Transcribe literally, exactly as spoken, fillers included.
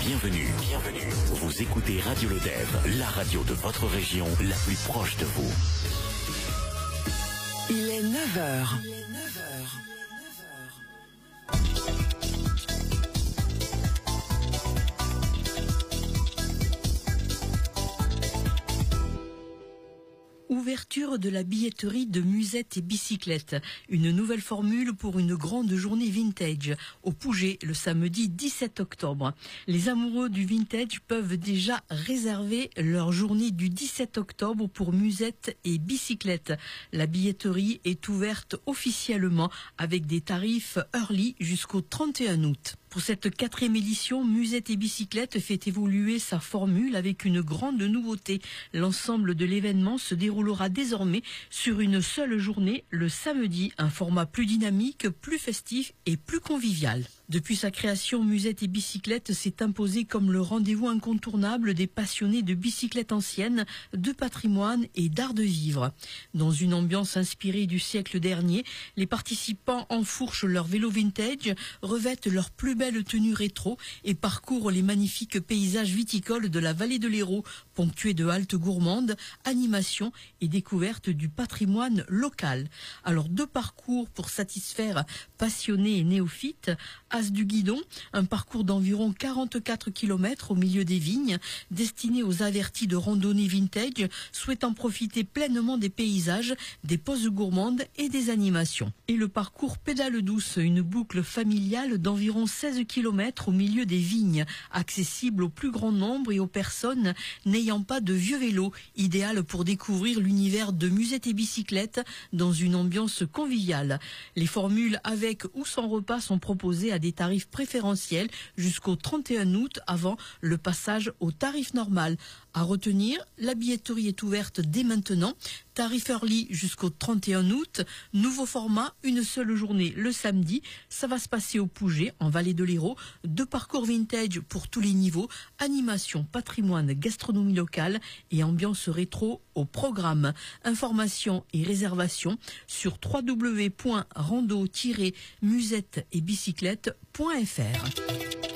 Bienvenue, bienvenue. Vous écoutez Radio Le Dev, la radio de votre région, la plus proche de vous. Il est neuf heures. Ouverture de la billetterie de Musette et Bicyclette. Une nouvelle formule pour une grande journée vintage au Pouget le samedi dix-sept octobre. Les amoureux du vintage peuvent déjà réserver leur journée du dix-sept octobre pour Musette et Bicyclette. La billetterie est ouverte officiellement avec des tarifs early jusqu'au trente et un août. Pour cette quatrième édition, Musette et Bicyclette fait évoluer sa formule avec une grande nouveauté. L'ensemble de l'événement se déroulera désormais sur une seule journée, le samedi, un format plus dynamique, plus festif et plus convivial. Depuis sa création, Musette et Bicyclette s'est imposé comme le rendez-vous incontournable des passionnés de bicyclettes anciennes, de patrimoine et d'art de vivre. Dans une ambiance inspirée du siècle dernier, les participants enfourchent leur vélo vintage, revêtent leurs plus belles tenues rétro et parcourent les magnifiques paysages viticoles de la vallée de l'Hérault, ponctués de haltes gourmandes, animations et découvertes du patrimoine local. Alors deux parcours pour satisfaire passionnés et néophytes. As du Guidon, un parcours d'environ quarante-quatre kilomètres au milieu des vignes, destiné aux avertis de randonnée vintage, souhaitant profiter pleinement des paysages, des pauses gourmandes et des animations. Et le parcours Pédale douce, une boucle familiale d'environ seize kilomètres au milieu des vignes, accessible au plus grand nombre et aux personnes n'ayant pas de vieux vélos, idéal pour découvrir l'univers de Musette et Bicyclette dans une ambiance conviviale. Les formules avec ou sans repas sont proposées à des tarifs préférentiels jusqu'au trente et un août avant le passage au tarif normal. À retenir, la billetterie est ouverte dès maintenant. Tarif early jusqu'au trente et un août. Nouveau format, une seule journée le samedi. Ça va se passer au Pouget, en vallée de l'Hérault. Deux parcours vintage pour tous les niveaux. Animation, patrimoine, gastronomie locale et ambiance rétro au programme. Informations et réservations sur w w w point rando tiret musette et bicyclette point f r.